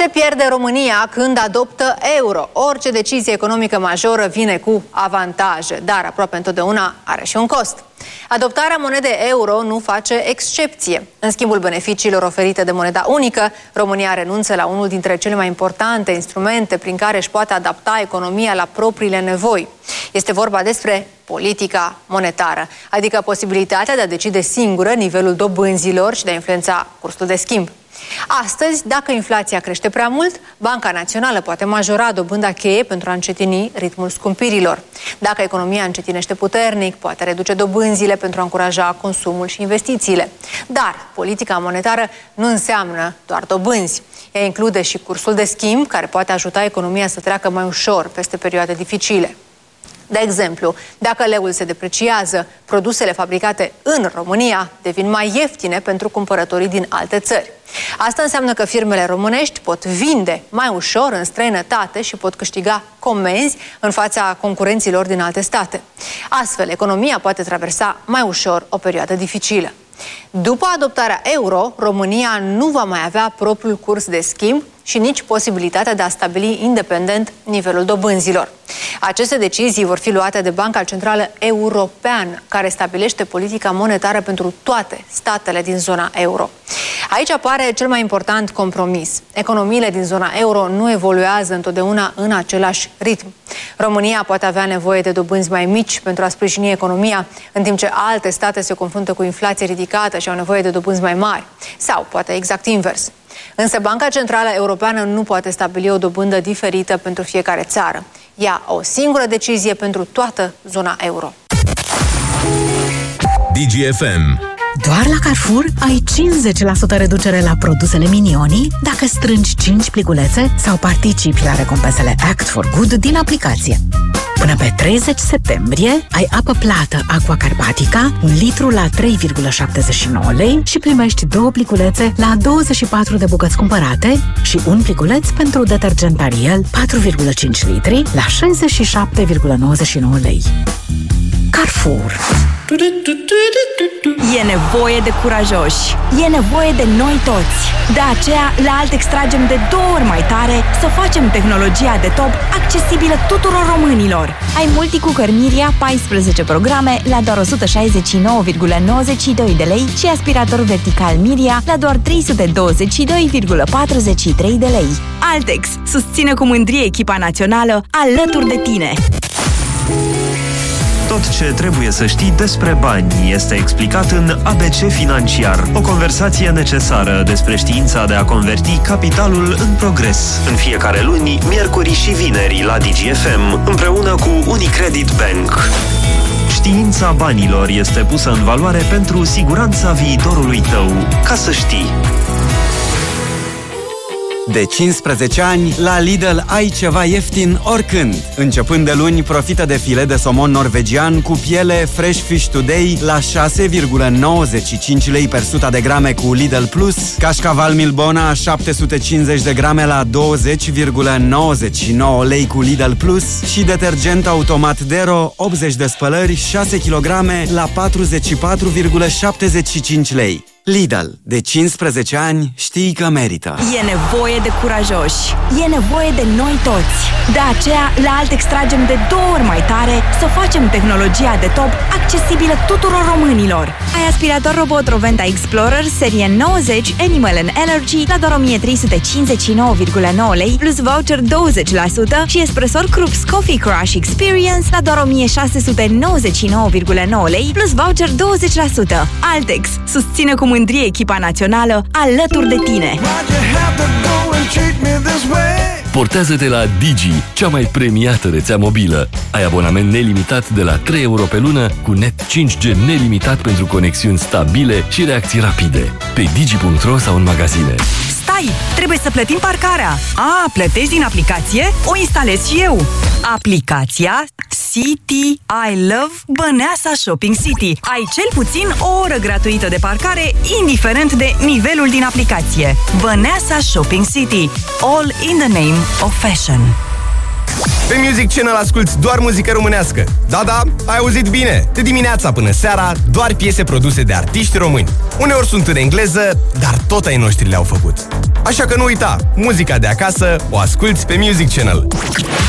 Ce pierde România când adoptă euro? Orice decizie economică majoră vine cu avantaje, dar aproape întotdeauna are și un cost. Adoptarea monedei euro nu face excepție. În schimbul beneficiilor oferite de moneda unică, România renunță la unul dintre cele mai importante instrumente prin care își poate adapta economia la propriile nevoi. Este vorba despre politica monetară, adică posibilitatea de a decide singură nivelul dobânzilor și de a influența cursul de schimb. Astăzi, dacă inflația crește prea mult, Banca Națională poate majora dobânda cheie pentru a încetini ritmul scumpirilor. Dacă economia încetinește puternic, poate reduce dobânzile pentru a încuraja consumul și investițiile. Dar politica monetară nu înseamnă doar dobânzi. Ea include și cursul de schimb, care poate ajuta economia să treacă mai ușor peste perioade dificile. De exemplu, dacă leul se depreciază, produsele fabricate în România devin mai ieftine pentru cumpărătorii din alte țări. Asta înseamnă că firmele românești pot vinde mai ușor în străinătate și pot câștiga comenzi în fața concurenților din alte state. Astfel, economia poate traversa mai ușor o perioadă dificilă. După adoptarea euro, România nu va mai avea propriul curs de schimb și nici posibilitatea de a stabili independent nivelul dobânzilor. Aceste decizii vor fi luate de Banca Centrală Europeană, care stabilește politica monetară pentru toate statele din zona euro. Aici apare cel mai important compromis. Economiile din zona euro nu evoluează întotdeauna în același ritm. România poate avea nevoie de dobânzi mai mici pentru a sprijini economia, în timp ce alte state se confruntă cu inflație ridicată și au nevoie de dobânzi mai mari. Sau poate exact invers. Însă Banca Centrală Europeană nu poate stabili o dobândă diferită pentru fiecare țară. Ia o singură decizie pentru toată zona euro. DGFM. Doar la Carrefour ai 50% reducere la produsele Minioni dacă strângi 5 pliculețe sau participi la recompensele Act for Good din aplicație. Până pe 30 septembrie ai apă plată Aqua Carpatica, 1 litru la 3,79 lei și primești 2 pliculețe la 24 de bucăți cumpărate și un pliculeț pentru detergent Ariel 4,5 litri la 67,99 lei. Carrefour. E nevoie de curajoși. E nevoie de noi toți. De aceea, la Altex tragem de 2 ori mai tare să facem tehnologia de top accesibilă tuturor românilor. Ai multicooker Miria 14 programe la doar 169,92 de lei și aspirator vertical Miria la doar 322,43 de lei. Altex susține cu mândrie echipa națională alături de tine. Tot ce trebuie să știi despre bani este explicat în ABC Financiar, o conversație necesară despre știința de a converti capitalul în progres. În fiecare luni, miercuri și vineri la DGFM, împreună cu Unicredit Bank. Știința banilor este pusă în valoare pentru siguranța viitorului tău. Ca să știi. De 15 ani, la Lidl ai ceva ieftin oricând. Începând de luni, profită de filet de somon norvegian cu piele Fresh Fish Today la 6,95 lei per 100 de grame cu Lidl Plus, cașcaval Milbona 750 de grame la 20,99 lei cu Lidl Plus și detergent automat Dero 80 de spălări 6 kg la 44,75 lei. Lidl. De 15 ani știi că merită. E nevoie de curajoși. E nevoie de noi toți. De aceea, la Altex tragem de 2 ori mai tare să facem tehnologia de top accesibilă tuturor românilor. Ai aspirator robot Roventa Explorer serie 90 Animal and Energy la doar 1359,9 lei plus voucher 20% și espresor Krups Coffee Crush Experience la doar 1699,9 lei plus voucher 20%. Altex susține cu mândrie echipa națională alături de tine. Portează-te la Digi, cea mai premiată rețea mobilă. Ai abonament nelimitat de la 3 euro pe lună cu net 5G nelimitat pentru conexiuni stabile și reacții rapide. Pe digi.ro sau în magazine. Stai! Trebuie să plătim parcarea! Plătești din aplicație? O instalez și eu! Aplicația City I Love Băneasa Shopping City. Ai cel puțin o oră gratuită de parcare, indiferent de nivelul din aplicație. Băneasa Shopping City. All in the name of fashion. Pe Music Channel asculti doar muzică românească. Da, ai auzit bine. De dimineața până seara, doar piese produse de artiști români. Uneori sunt în engleză, dar tot ai noștri le-au făcut. Așa că nu uita, muzica de acasă o asculti pe Music Channel.